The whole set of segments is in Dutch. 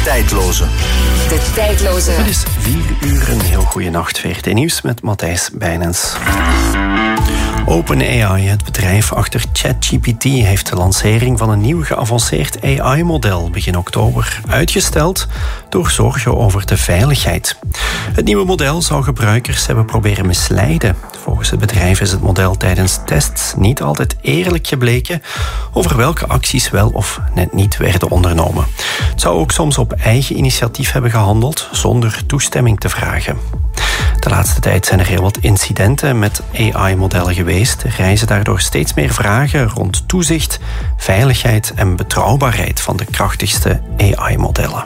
tijdloze. De tijdloze. Het is 4:00, een heel goede nacht. VRT Nieuws met Matthijs Bijnens. OpenAI, het bedrijf achter ChatGPT, heeft de lancering van een nieuw geavanceerd AI-model begin oktober uitgesteld door zorgen over de veiligheid. Het nieuwe model zou gebruikers hebben proberen misleiden. Volgens het bedrijf is het model tijdens tests niet altijd eerlijk gebleken over welke acties wel of net niet werden ondernomen. Het zou ook soms op eigen initiatief hebben gehandeld zonder toestemming te vragen. De laatste tijd zijn er heel wat incidenten met AI-modellen geweest. Er rijzen daardoor steeds meer vragen rond toezicht, veiligheid en betrouwbaarheid van de krachtigste AI-modellen.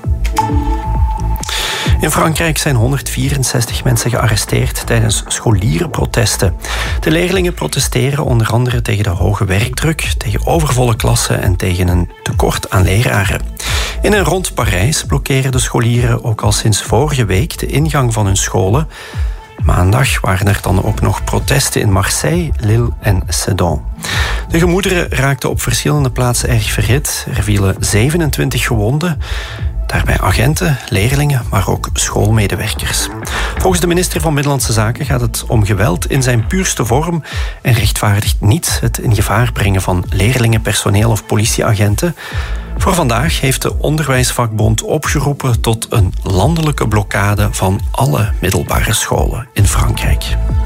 In Frankrijk zijn 164 mensen gearresteerd tijdens scholierenprotesten. De leerlingen protesteren onder andere tegen de hoge werkdruk, tegen overvolle klassen en tegen een tekort aan leraren. In en rond Parijs blokkeren de scholieren ook al sinds vorige week de ingang van hun scholen. Maandag waren er dan ook nog protesten in Marseille, Lille en Sedan. De gemoederen raakten op verschillende plaatsen erg verhit. Er vielen 27 gewonden. Daarbij agenten, leerlingen, maar ook schoolmedewerkers. Volgens de minister van Binnenlandse Zaken gaat het om geweld in zijn puurste vorm en rechtvaardigt niet het in gevaar brengen van leerlingen, personeel of politieagenten. Voor vandaag heeft de onderwijsvakbond opgeroepen tot een landelijke blokkade van alle middelbare scholen in Frankrijk.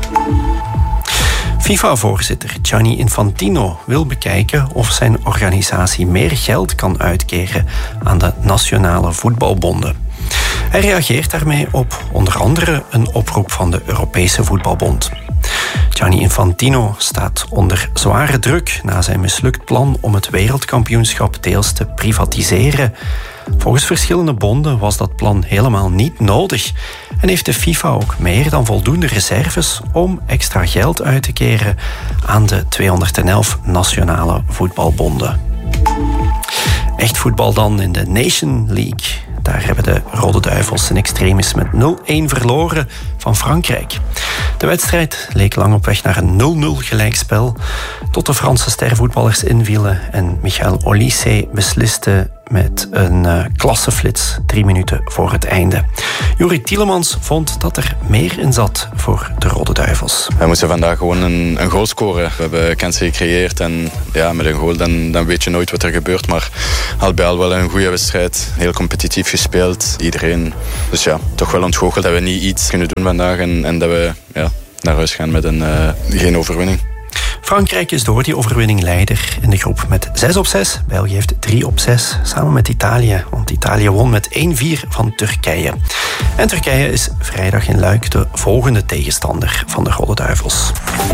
FIFA-voorzitter Gianni Infantino wil bekijken of zijn organisatie meer geld kan uitkeren aan de nationale voetbalbonden. Hij reageert daarmee op onder andere een oproep van de Europese Voetbalbond. Gianni Infantino staat onder zware druk na zijn mislukt plan om het wereldkampioenschap deels te privatiseren. Volgens verschillende bonden was dat plan helemaal niet nodig en heeft de FIFA ook meer dan voldoende reserves om extra geld uit te keren aan de 211 nationale voetbalbonden. Echt voetbal dan in de Nation League. Daar hebben de Rode Duivels in extremis met 0-1 verloren van Frankrijk. De wedstrijd leek lang op weg naar een 0-0 gelijkspel, tot de Franse stervoetballers invielen en Michael Olise besliste met een klasseflits 3 minuten voor het einde. Juri Tielemans vond dat er meer in zat voor de Rode Duivels. We moesten vandaag gewoon een goal scoren. We hebben kansen gecreëerd en ja, met een goal dan weet je nooit wat er gebeurt. Maar al bij al wel een goede wedstrijd. Heel competitief gespeeld. Iedereen. Dus ja, toch wel ontgoocheld dat we niet iets kunnen doen vandaag en dat we naar huis gaan met geen overwinning. Frankrijk is door die overwinning leider in de groep met 6-6. België heeft 3-6, samen met Italië. Want Italië won met 1-4 van Turkije. En Turkije is vrijdag in Luik de volgende tegenstander van de Rode Duivels.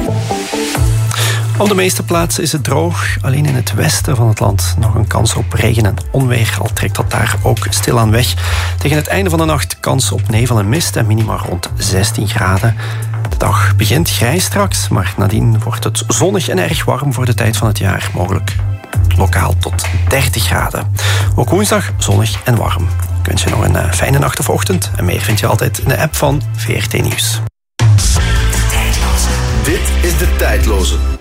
Op de meeste plaatsen is het droog. Alleen in het westen van het land nog een kans op regen en onweer. Al trekt dat daar ook stilaan weg. Tegen het einde van de nacht kans op nevel en mist en minima rond 16 graden. De dag begint grijs straks, maar nadien wordt het zonnig en erg warm voor de tijd van het jaar. Mogelijk lokaal tot 30 graden. Ook woensdag zonnig en warm. Ik wens je nog een fijne nacht of ochtend. En meer vind je altijd in de app van VRT Nieuws. Dit is De Tijdloze.